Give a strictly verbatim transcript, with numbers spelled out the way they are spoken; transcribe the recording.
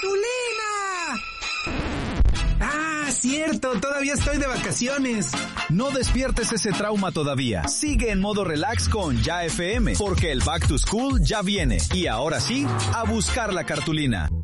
¡Ah, cierto! Todavía estoy de vacaciones. No despiertes ese trauma todavía. Sigue en modo relax con Ya F M, porque el Back to School ya viene. Y ahora sí, a buscar la cartulina.